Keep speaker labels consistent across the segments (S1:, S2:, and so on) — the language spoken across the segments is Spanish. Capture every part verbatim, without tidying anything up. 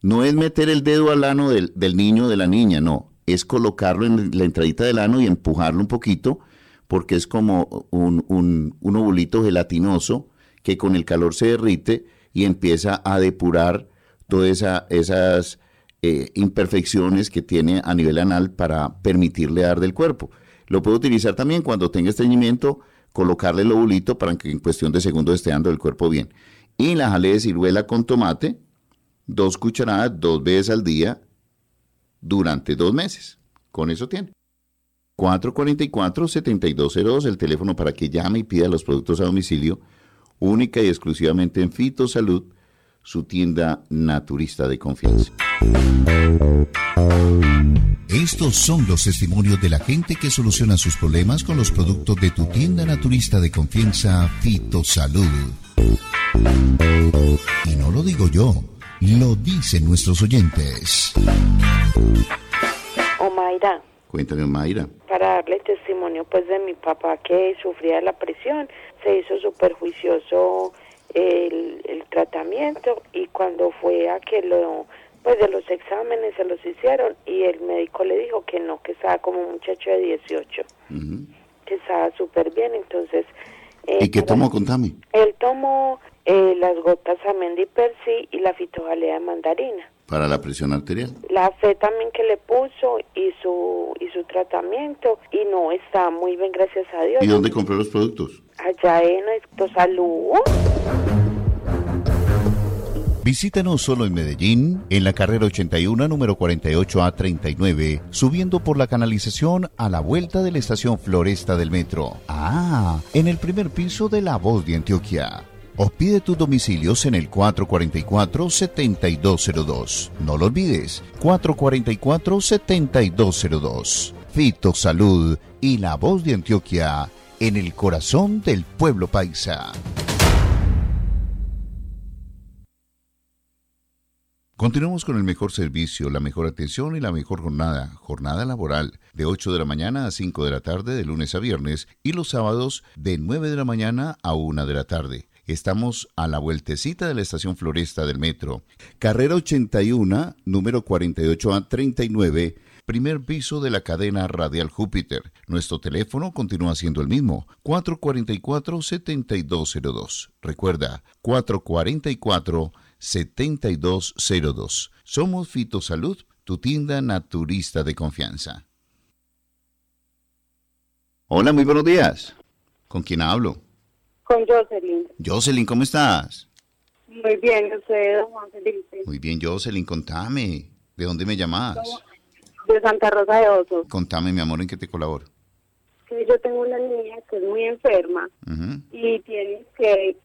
S1: No es meter el dedo al ano del, del niño o de la niña, no. Es colocarlo en la entradita del ano y empujarlo un poquito, porque es como un, un, un ovulito gelatinoso que con el calor se derrite y empieza a depurar todas esa, esas eh, imperfecciones que tiene a nivel anal para permitirle dar del cuerpo. Lo puede utilizar también cuando tenga estreñimiento, colocarle el ovulito para que en cuestión de segundos esté dando del cuerpo bien. Y la jalea de ciruela con tomate, dos cucharadas, dos veces al día, durante dos meses. Con eso tiene. cuatro cuatro cuatro, siete dos cero dos, el teléfono para que llame y pida los productos a domicilio, única y exclusivamente en Fitosalud, su tienda naturista de confianza.
S2: Estos son los testimonios de la gente que soluciona sus problemas con los productos de tu tienda naturista de confianza, Fitosalud. Y no lo digo yo, lo dicen nuestros oyentes.
S3: Omaira.
S1: Cuéntame, Omaira.
S3: Para darle testimonio pues de mi papá que sufría de la presión, se hizo súper juicioso el, el tratamiento, y cuando fue a que lo, pues de los exámenes se los hicieron y el médico le dijo que no, que estaba como un muchacho de dieciocho, uh-huh. que estaba súper bien, entonces...
S1: Eh, ¿Y qué tomó? Contame.
S3: Él tomó eh, las gotas Amendipersi y la fitojalea de mandarina.
S1: Para la presión arterial.
S3: La fe también que le puso y su y su tratamiento, y no, está muy bien, gracias a Dios.
S1: ¿Y dónde compró los productos?
S3: Allá en Fitosalud.
S2: Visítanos solo en Medellín, en la carrera ochenta y uno, número cuarenta y ocho A treinta y nueve, subiendo por la canalización a la vuelta de la estación Floresta del metro. Ah, en el primer piso de La Voz de Antioquia. O pide tus domicilios en el cuatro cuatro cuatro, siete dos cero dos. No lo olvides, cuatro cuatro cuatro, siete dos cero dos. Fitosalud y La Voz de Antioquia, en el corazón del pueblo paisa. Continuamos con el mejor servicio, la mejor atención y la mejor jornada. Jornada laboral de ocho de la mañana a cinco de la tarde de lunes a viernes, y los sábados de nueve de la mañana a una de la tarde. Estamos a la vueltecita de la estación Floresta del metro. Carrera ochenta y uno, número cuarenta y ocho A treinta y nueve, primer piso de la cadena Radial Júpiter. Nuestro teléfono continúa siendo el mismo, cuatro cuatro cuatro, siete dos cero dos. Recuerda, cuatro cuatro cuatro, siete dos cero dos. Somos Fitosalud, tu tienda naturista de confianza.
S1: Hola, muy buenos días. ¿Con quién hablo?
S3: Con Jocelyn.
S1: Jocelyn, ¿cómo estás?
S3: Muy bien, usted, don Juan Felipe.
S1: Muy bien, Jocelyn, contame. ¿De dónde me llamás?
S3: De Santa Rosa de Osos.
S1: Contame, mi amor, ¿en qué te colaboro?
S3: Que yo tengo una niña que es muy enferma, uh-huh. y tiene que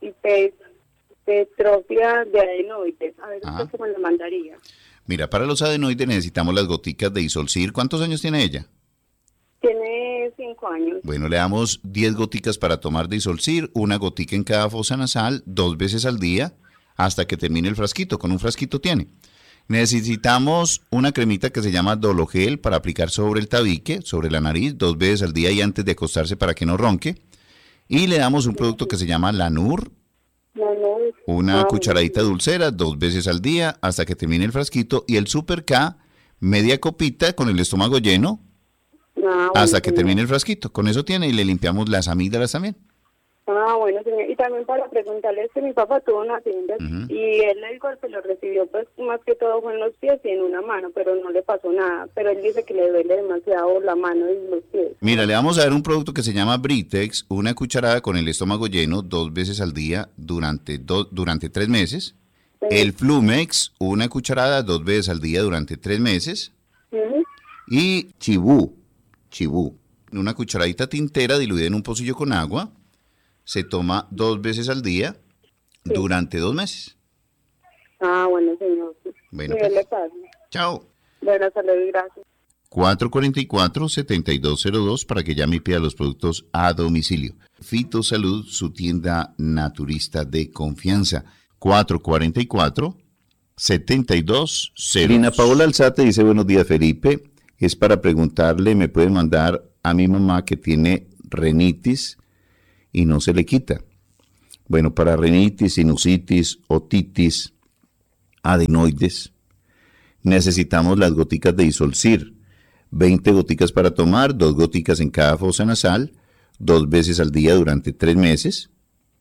S3: hipertrofia de adenoides. A ver, ¿usted cómo le mandaría?
S1: Mira, para los adenoides necesitamos las goticas de Isolcir. ¿Cuántos años tiene ella?
S3: Tiene cinco años.
S1: Bueno, le damos diez goticas para tomar de Isolcir, una gotica en cada fosa nasal, dos veces al día, hasta que termine el frasquito. Con un frasquito tiene. Necesitamos una cremita que se llama Dologel para aplicar sobre el tabique, sobre la nariz, dos veces al día y antes de acostarse para que no ronque. Y le damos un producto que se llama Lanur,
S3: Lanur.
S1: una
S3: ah,
S1: cucharadita dulcera, dos veces al día, hasta que termine el frasquito. Y el Super K, media copita con el estómago lleno,
S3: Ah,
S1: hasta
S3: bueno,
S1: que
S3: señor.
S1: termine el frasquito. Con eso tiene, y le limpiamos las amígdalas también.
S3: Ah, bueno, señor. Y también para preguntarle, que mi papá tuvo una hacienda, uh-huh. y él el golpe lo recibió, pues más que todo fue en los pies y en una mano, pero no le pasó nada. Pero él dice que le duele demasiado la mano y los pies.
S1: Mira, le vamos a dar un producto que se llama Britex, una cucharada con el estómago lleno, dos veces al día durante, do, durante tres meses. Sí. El Flumex, una cucharada, dos veces al día durante tres meses.
S3: Uh-huh.
S1: Y Chibú. Chibú, una cucharadita tintera diluida en un pocillo con agua, se toma dos veces al día, sí. durante dos meses.
S3: Ah, bueno, señor.
S1: Bueno, pues.
S3: le pasa.
S1: Chao.
S3: Bueno, saludos y gracias.
S1: cuatro cuatro cuatro, siete dos cero dos para que llame y pida los productos a domicilio. Fitosalud, su tienda naturista de confianza. cuatro cuatro cuatro, siete dos cero dos. Lina Paola Alzate dice, buenos días, Felipe. Es para preguntarle, me pueden mandar a mi mamá que tiene rinitis y no se le quita. Bueno, para rinitis, sinusitis, otitis, adenoides, necesitamos las goticas de Isolcir, veinte goticas para tomar, dos goticas en cada fosa nasal, dos veces al día durante tres meses.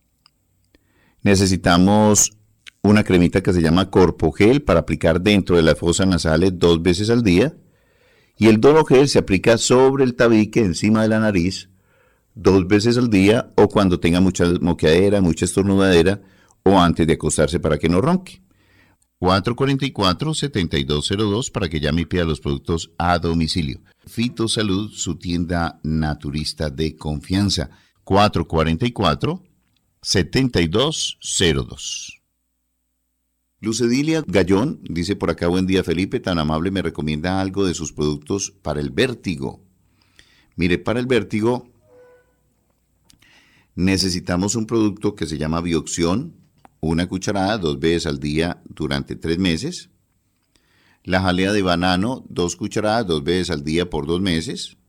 S1: Necesitamos una cremita que se llama Corpogel para aplicar dentro de las fosas nasales dos veces al día. Y el Dologel se aplica sobre el tabique, encima de la nariz, dos veces al día o cuando tenga mucha moqueadera, mucha estornudadera o antes de acostarse para que no ronque.
S2: cuatro cuatro cuatro, siete dos cero dos para que llame y pida los productos a domicilio. Fitosalud, su tienda naturista de confianza. cuatro cuatro cuatro, siete dos cero dos.
S1: Lucedilia Gallón dice por acá: buen día Felipe, tan amable, me recomienda algo de sus productos para el vértigo. Mire, para el vértigo necesitamos un producto que se llama Bioxión, una cucharada dos veces al día durante tres meses. La jalea de banano, dos cucharadas dos veces al día por dos meses.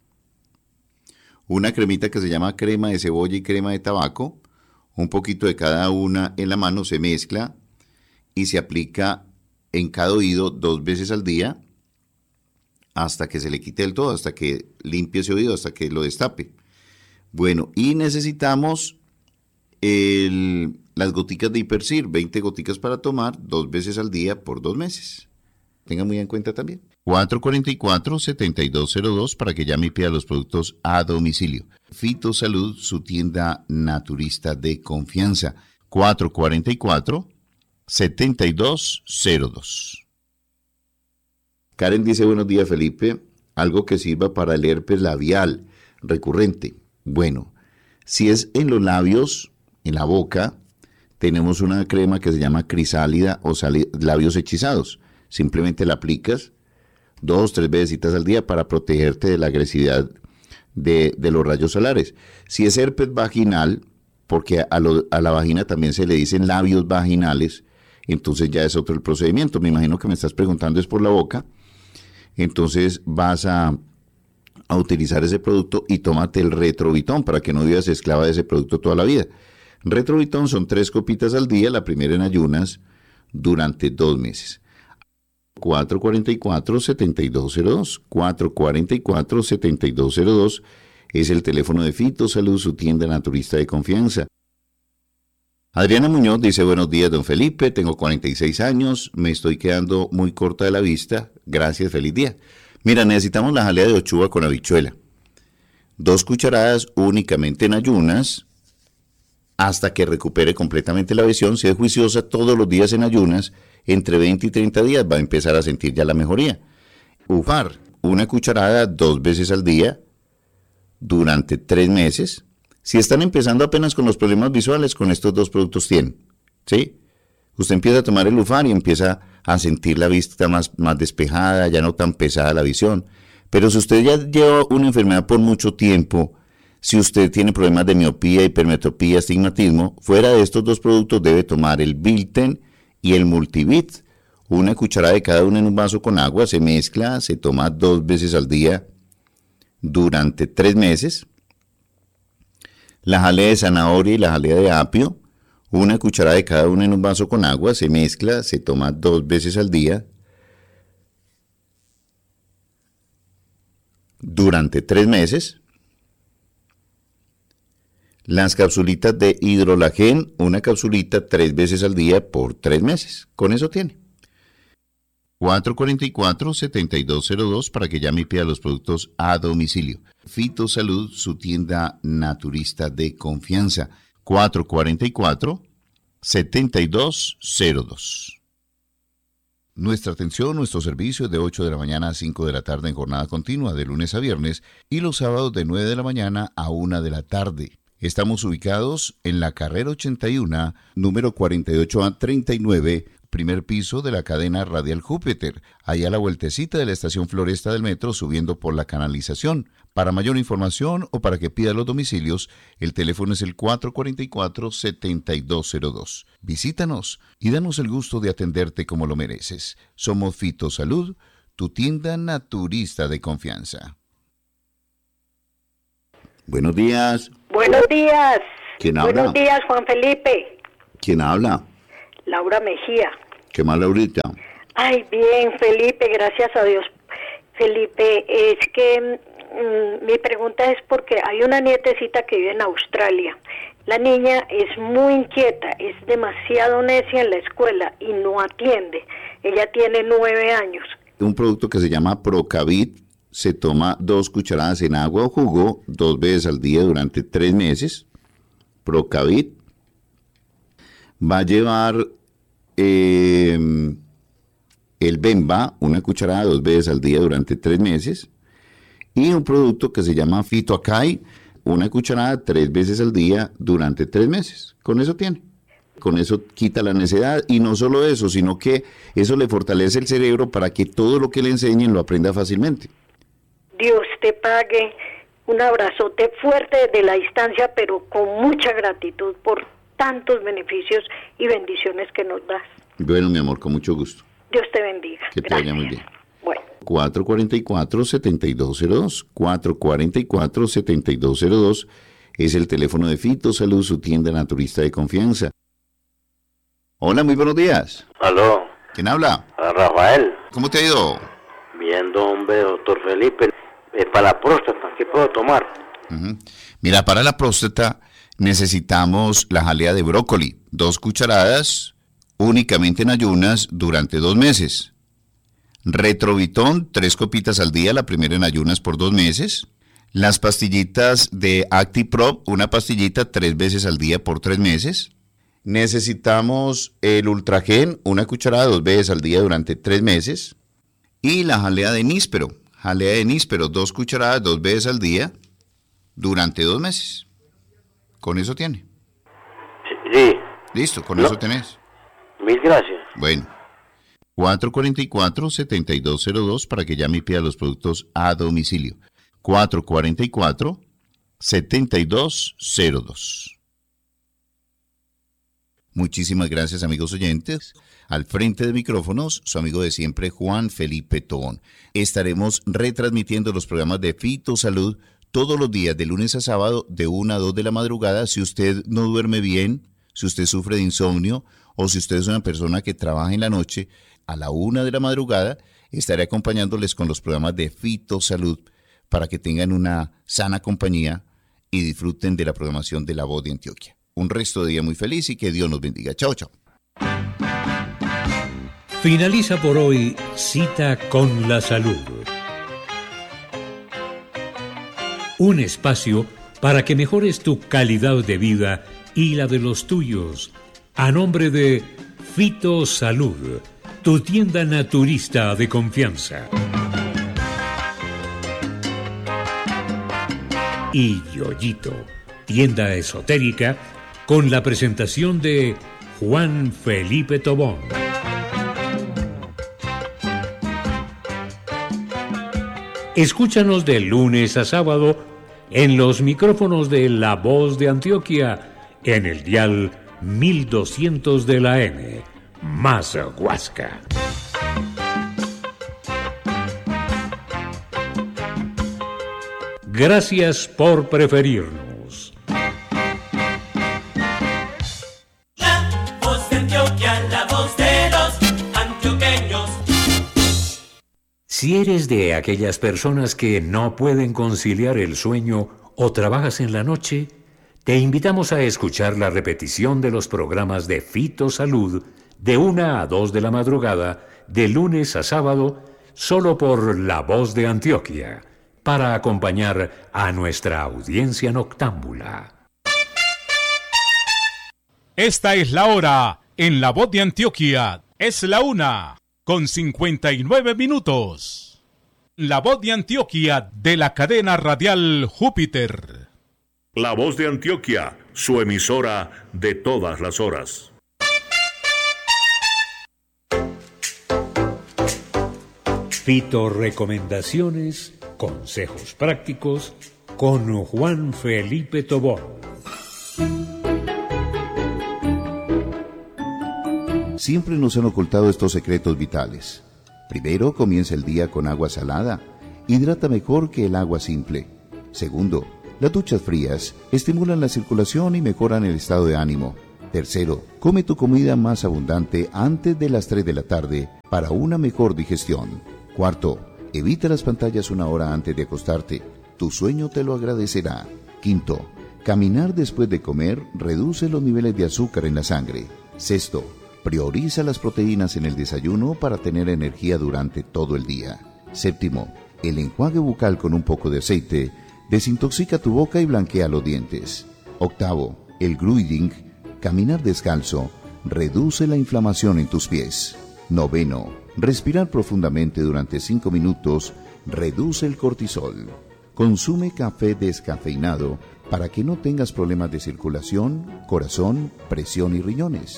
S1: Una cremita que se llama crema de cebolla y crema de tabaco, un poquito de cada una en la mano, se mezcla y se aplica en cada oído dos veces al día hasta que se le quite del todo, hasta que limpie ese oído, hasta que lo destape. Bueno, y necesitamos el, las goticas de Hipercir, veinte goticas para tomar dos veces al día por dos meses. Tengan muy en cuenta también.
S2: cuatro cuatro cuatro, siete dos cero dos para que llame y pida los productos a domicilio. Fitosalud, su tienda naturista de confianza. cuatro cuatro cuatro, siete dos cero dos.
S1: Karen dice: buenos días Felipe, algo que sirva para el herpes labial recurrente. Bueno, si es en los labios, en la boca, tenemos una crema que se llama Crisálida o sali- labios hechizados. Simplemente la aplicas dos, tres veces al día para protegerte de la agresividad de, de los rayos solares. Si es herpes vaginal, porque a, lo, a la vagina también se le dicen labios vaginales, entonces ya es otro el procedimiento. Me imagino que me estás preguntando es por la boca. Entonces vas a, a utilizar ese producto y tómate el Retrovitón para que no vivas esclava de ese producto toda la vida. Retrovitón son tres copitas al día, la primera en ayunas, durante dos meses. cuatro cuatro cuatro, siete dos cero dos. cuatro cuatro cuatro, siete dos cero dos es el teléfono de Fitosalud, su tienda naturista de confianza. Adriana Muñoz dice: buenos días, don Felipe, tengo cuarenta y seis años, me estoy quedando muy corta de la vista, gracias, feliz día. Mira, necesitamos la jalea de ochuva con habichuela. Dos cucharadas únicamente en ayunas, hasta que recupere completamente la visión. Si es juiciosa todos los días en ayunas, entre veinte y treinta días va a empezar a sentir ya la mejoría. Ufar, una cucharada dos veces al día, durante tres meses. Si están empezando apenas con los problemas visuales, con estos dos productos tienen, ¿sí? Usted empieza a tomar el Ufar y empieza a sentir la vista más, más despejada, ya no tan pesada la visión. Pero si usted ya lleva una enfermedad por mucho tiempo, si usted tiene problemas de miopía, hipermetropía, astigmatismo, fuera de estos dos productos debe tomar el Bilten y el Multivit. Una cucharada de cada uno en un vaso con agua, se mezcla, se toma dos veces al día durante tres meses. La jalea de zanahoria y la jalea de apio, una cucharada de cada uno en un vaso con agua, se mezcla, se toma dos veces al día durante tres meses. Las capsulitas de hidrolagen, una capsulita tres veces al día por tres meses. Con eso tiene.
S2: cuatro cuatro cuatro, siete dos cero dos para que llame y pida los productos a domicilio. Fitosalud, su tienda naturista de confianza. cuatro cuatro cuatro, siete dos cero dos. Nuestra atención, nuestro servicio es de ocho de la mañana a cinco de la tarde en jornada continua, de lunes a viernes, y los sábados de nueve de la mañana a una de la tarde. Estamos ubicados en la carrera ochenta y uno, número cuarenta y ocho a treinta y nueve, primer piso de la cadena Radial Júpiter, allá a la vueltecita de la estación Floresta del metro, subiendo por la canalización. Para mayor información o para que pida los domicilios, el teléfono es el cuatro cuatro cuatro, siete dos cero dos. Visítanos y danos el gusto de atenderte como lo mereces. Somos Fitosalud, tu tienda naturista de confianza.
S1: Buenos días.
S4: Buenos días.
S1: ¿Quién habla?
S4: Buenos días, Juan Felipe.
S1: ¿Quién habla?
S4: Laura Mejía.
S1: ¿Qué más, Laurita?
S4: Ay, bien, Felipe, gracias a Dios. Felipe, es que mmm, mi pregunta es porque hay una nietecita que vive en Australia. La niña es muy inquieta, es demasiado necia en la escuela y no atiende. Ella tiene nueve años.
S1: Un producto que se llama Procavit, se toma dos cucharadas en agua o jugo dos veces al día durante tres meses. Procavit va a llevar eh, el Bemba, una cucharada dos veces al día durante tres meses. Y un producto que se llama Fitoacay, una cucharada tres veces al día durante tres meses. Con eso tiene. Con eso quita la necedad. Y no solo eso, sino que eso le fortalece el cerebro para que todo lo que le enseñen lo aprenda fácilmente.
S4: Dios te pague. Un abrazote fuerte desde la distancia, pero con mucha gratitud por tantos beneficios y bendiciones que nos das.
S1: Bueno, mi amor, con mucho gusto.
S4: Dios te bendiga.
S1: Que te
S4: Gracias.
S1: vaya muy bien.
S4: Bueno.
S1: cuatro cuatro cuatro, siete dos cero dos, cuatro cuatro cuatro, siete dos cero dos es el teléfono de Fito Salud, su tienda naturista de confianza. Hola, muy buenos días.
S5: Aló.
S1: ¿Quién habla?
S5: A Rafael.
S1: ¿Cómo te ha ido?
S5: Bien, hombre, doctor Felipe. Eh, para la próstata, ¿qué puedo tomar?
S1: Uh-huh. Mira, para la próstata necesitamos la jalea de brócoli, dos cucharadas únicamente en ayunas durante dos meses. Retrovitón, tres copitas al día, la primera en ayunas por dos meses. Las pastillitas de ActiProp, una pastillita tres veces al día por tres meses. Necesitamos el Ultragen, una cucharada dos veces al día durante tres meses. Y la jalea de níspero, jalea de níspero, dos cucharadas dos veces al día durante dos meses. Con eso tiene.
S5: Sí.
S1: Listo, con
S5: no.
S1: eso tenés.
S5: Mil gracias.
S1: Bueno. cuatro cuatro cuatro, siete dos cero dos para que llame y pida los productos a domicilio. cuatro cuatro cuatro, siete dos cero dos. Muchísimas gracias, amigos oyentes. Al frente de micrófonos, su amigo de siempre, Juan Felipe Tobón. Estaremos retransmitiendo los programas de Fito Salud todos los días, de lunes a sábado, de una a dos de la madrugada. Si usted no duerme bien, si usted sufre de insomnio o si usted es una persona que trabaja en la noche, a la una de la madrugada estaré acompañándoles con los programas de Fito Salud para que tengan una sana compañía y disfruten de la programación de La Voz de Antioquia. Un resto de día muy feliz y que Dios nos bendiga. Chao, chao.
S6: Finaliza por hoy Cita con la Salud. Un espacio para que mejores tu calidad de vida y la de los tuyos. A nombre de Fito Salud, tu tienda naturista de confianza. Y Yoyito, tienda esotérica, con la presentación de Juan Felipe Tobón. Escúchanos de lunes a sábado en los micrófonos de La Voz de Antioquia, en el dial mil doscientos de la M, más Huasca. Gracias por preferirnos.
S7: La Voz de Antioquia, la voz de los antioqueños.
S6: Si eres de aquellas personas que no pueden conciliar el sueño o trabajas en la noche, te invitamos a escuchar la repetición de los programas de Fito Salud de una a dos de la madrugada, de lunes a sábado, solo por La Voz de Antioquia, para acompañar a nuestra audiencia noctámbula.
S8: Esta es la hora en La Voz de Antioquia. Es la una con cincuenta y nueve minutos. La Voz de Antioquia de la cadena radial Júpiter.
S9: La Voz de Antioquia, su emisora de todas las horas.
S6: Fito Recomendaciones, consejos prácticos con Juan Felipe Tobón.
S1: Siempre nos han ocultado estos secretos vitales. Primero, comienza el día con agua salada. Hidrata mejor que el agua simple. Segundo, las duchas frías estimulan la circulación y mejoran el estado de ánimo.
S2: Tercero, come tu comida más abundante antes de las tres de la tarde para una mejor digestión. Cuarto, evita las pantallas una hora antes de acostarte. Tu sueño te lo agradecerá. Quinto, caminar después de comer reduce los niveles de azúcar en la sangre. Sexto, prioriza las proteínas en el desayuno para tener energía durante todo el día. Séptimo, el enjuague bucal con un poco de aceite desintoxica tu boca y blanquea los dientes. Octavo, el gruiding, caminar descalzo, reduce la inflamación en tus pies. Noveno, respirar profundamente durante cinco minutos reduce el cortisol. Consume café descafeinado para que no tengas problemas de circulación, corazón, presión y riñones.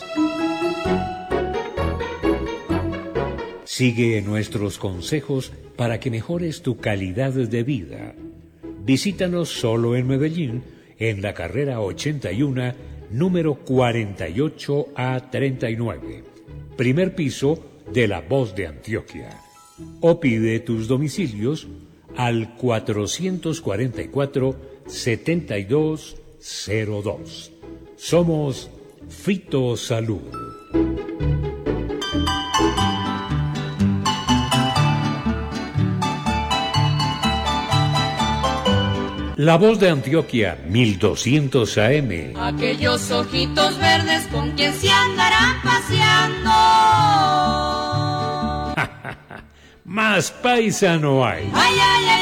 S6: Sigue nuestros consejos para que mejores tu calidad de vida. Visítanos solo en Medellín, en la carrera ochenta y uno, número cuarenta y ocho A treinta y nueve, primer piso de La Voz de Antioquia. O pide tus domicilios al cuatrocientos cuarenta y cuatro, setenta y dos cero dos. Somos Fito Salud. La Voz de Antioquia, mil doscientos A M.
S10: Aquellos ojitos verdes con quien se andarán paseando.
S6: Más paisa no hay.
S10: Ay, ay, ay.